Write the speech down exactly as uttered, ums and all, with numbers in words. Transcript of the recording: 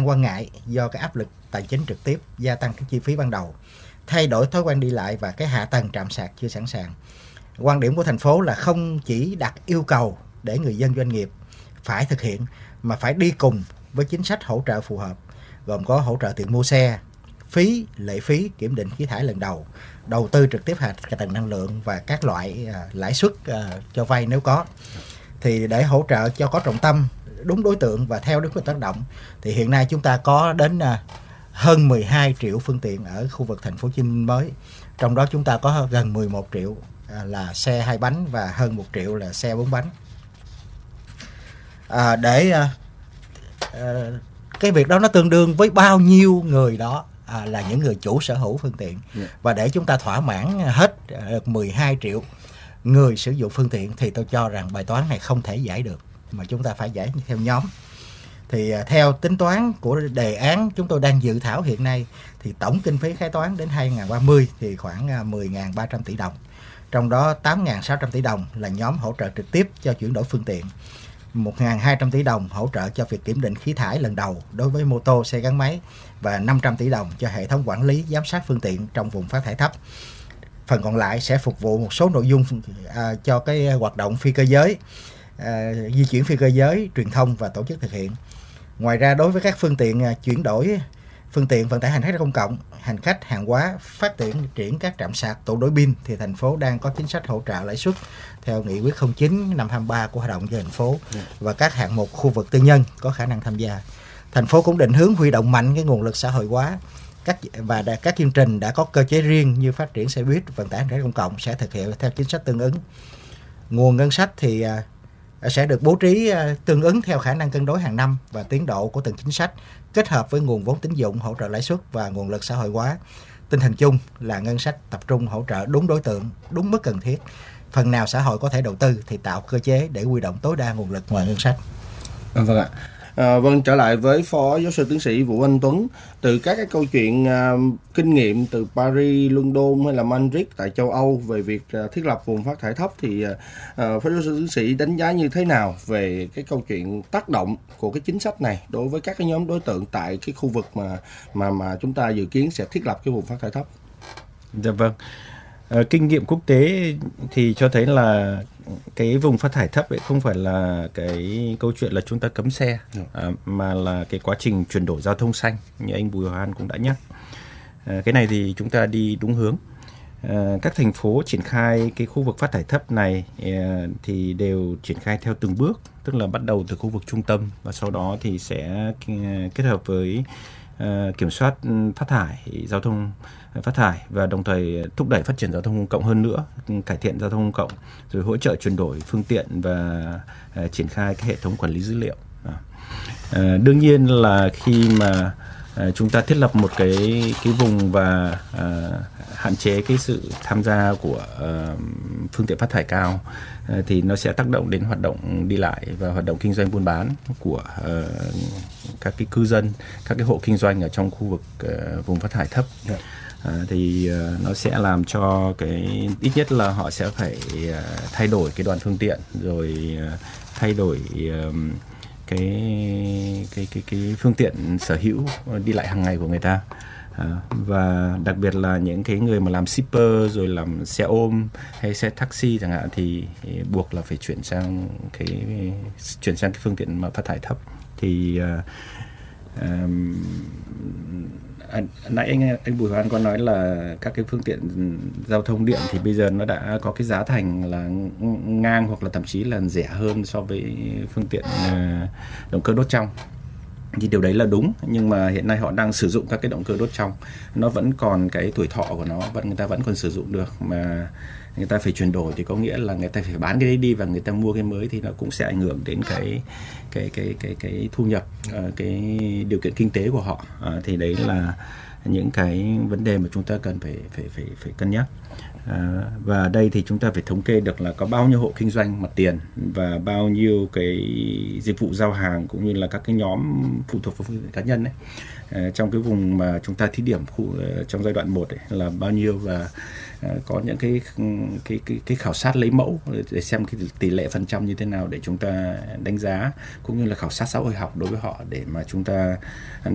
đang quan ngại do cái áp lực tài chính trực tiếp, gia tăng cái chi phí ban đầu, thay đổi thói quen đi lại và cái hạ tầng trạm sạc chưa sẵn sàng. Quan điểm của thành phố là không chỉ đặt yêu cầu để người dân doanh nghiệp phải thực hiện, mà phải đi cùng với chính sách hỗ trợ phù hợp, gồm có hỗ trợ tiền mua xe, phí, lệ phí kiểm định khí thải lần đầu, đầu tư trực tiếp hạ tầng năng lượng và các loại à, lãi suất à, cho vay nếu có. Thì để hỗ trợ cho có trọng tâm, đúng đối tượng và theo đúng cái tác động, thì hiện nay chúng ta có đến à, hơn mười hai triệu phương tiện ở khu vực thành phố Hồ Chí Minh mới. Trong đó chúng ta có gần mười một triệu à, là xe hai bánh và hơn một triệu là xe bốn bánh. À, để à, à, cái việc đó nó tương đương với bao nhiêu người đó à, là những người chủ sở hữu phương tiện. Yeah. Và để chúng ta thỏa mãn hết được mười hai triệu người sử dụng phương tiện thì tôi cho rằng bài toán này không thể giải được, mà chúng ta phải giải theo nhóm. Thì à, theo tính toán của đề án chúng tôi đang dự thảo hiện nay, thì tổng kinh phí khai toán đến hai không ba mươi thì khoảng à, mười nghìn ba trăm tỷ đồng. Trong đó tám nghìn sáu trăm tỷ đồng là nhóm hỗ trợ trực tiếp cho chuyển đổi phương tiện, một nghìn hai trăm tỷ đồng hỗ trợ cho việc kiểm định khí thải lần đầu đối với mô tô, xe gắn máy, và năm trăm tỷ đồng cho hệ thống quản lý giám sát phương tiện trong vùng phát thải thấp. Phần còn lại sẽ phục vụ một số nội dung à, cho cái hoạt động phi cơ giới, à, di chuyển phi cơ giới, truyền thông và tổ chức thực hiện. Ngoài ra, đối với các phương tiện à, chuyển đổi phương tiện vận tải hành khách công cộng, hành khách, hàng hóa, phát triển triển các trạm sạc tụ đổi pin, thì thành phố đang có chính sách hỗ trợ lãi suất theo nghị quyết không chín năm hai ba của Hội đồng cho thành phố và các hạng mục khu vực tư nhân có khả năng tham gia. Thành phố cũng định hướng huy động mạnh cái nguồn lực xã hội hóa các và đã, các chương trình đã có cơ chế riêng như phát triển xe buýt, vận tải hành khách công cộng sẽ thực hiện theo chính sách tương ứng. Nguồn ngân sách thì à, sẽ được bố trí à, tương ứng theo khả năng cân đối hàng năm và tiến độ của từng chính sách, kết hợp với nguồn vốn tín dụng, hỗ trợ lãi suất và nguồn lực xã hội hóa. Tinh thần chung là ngân sách tập trung hỗ trợ đúng đối tượng, đúng mức cần thiết. Phần nào xã hội có thể đầu tư thì tạo cơ chế để huy động tối đa nguồn lực ngoài ngân sách. Vâng ạ. À, vâng, trở lại với Phó Giáo sư Tiến sĩ Vũ Anh Tuấn. Từ các cái câu chuyện à, kinh nghiệm từ Paris, London hay là Madrid tại châu Âu về việc à, thiết lập vùng phát thải thấp, thì à, Phó Giáo sư Tiến sĩ đánh giá như thế nào về cái câu chuyện tác động của cái chính sách này đối với các cái nhóm đối tượng tại cái khu vực mà mà mà chúng ta dự kiến sẽ thiết lập cái vùng phát thải thấp? Dạ vâng. À, kinh nghiệm quốc tế thì cho thấy là cái vùng phát thải thấp ấy không phải là cái câu chuyện là chúng ta cấm xe, à, mà là cái quá trình chuyển đổi giao thông xanh như anh Bùi Hoan cũng đã nhắc. À, cái này thì chúng ta đi đúng hướng. À, các thành phố triển khai cái khu vực phát thải thấp này à, thì đều triển khai theo từng bước, tức là bắt đầu từ khu vực trung tâm và sau đó thì sẽ kết hợp với à, kiểm soát phát thải, giao thông phát thải và đồng thời thúc đẩy phát triển giao thông công cộng hơn nữa, cải thiện giao thông công cộng, rồi hỗ trợ chuyển đổi phương tiện và uh, triển khai cái hệ thống quản lý dữ liệu. Uh, đương nhiên là khi mà uh, chúng ta thiết lập một cái cái vùng và uh, hạn chế cái sự tham gia của uh, phương tiện phát thải cao, uh, thì nó sẽ tác động đến hoạt động đi lại và hoạt động kinh doanh buôn bán của uh, các cái cư dân, các cái hộ kinh doanh ở trong khu vực uh, vùng phát thải thấp. Yeah. À, thì uh, nó sẽ làm cho cái ít nhất là họ sẽ phải uh, thay đổi cái đoàn phương tiện, rồi uh, thay đổi uh, cái, cái cái cái phương tiện sở hữu uh, đi lại hàng ngày của người ta. À, và đặc biệt là những cái người mà làm shipper rồi làm xe ôm hay xe taxi chẳng hạn thì, thì buộc là phải chuyển sang cái chuyển sang cái phương tiện mà phát thải thấp. Thì uh, um, À, nãy anh anh Bùi Hoan có nói là các cái phương tiện giao thông điện thì bây giờ nó đã có cái giá thành là ngang hoặc là thậm chí là rẻ hơn so với phương tiện uh, động cơ đốt trong. Thì điều đấy là đúng, nhưng mà hiện nay họ đang sử dụng các cái động cơ đốt trong, nó vẫn còn cái tuổi thọ của nó, vẫn người ta vẫn còn sử dụng được, mà người ta phải chuyển đổi thì có nghĩa là người ta phải bán cái đấy đi và người ta mua cái mới, thì nó cũng sẽ ảnh hưởng đến cái cái cái cái cái thu nhập, cái điều kiện kinh tế của họ. À, thì đấy là những cái vấn đề mà chúng ta cần phải phải phải phải cân nhắc. À, và đây thì chúng ta phải thống kê được là có bao nhiêu hộ kinh doanh mặt tiền và bao nhiêu cái dịch vụ giao hàng cũng như là các cái nhóm phụ thuộc vào phương tiện cá nhân ấy. À, trong cái vùng mà chúng ta thí điểm khu, trong giai đoạn một ấy, là bao nhiêu, và à, có những cái cái cái cái khảo sát lấy mẫu để xem cái tỷ lệ phần trăm như thế nào để chúng ta đánh giá, cũng như là khảo sát xã hội học đối với họ để mà chúng ta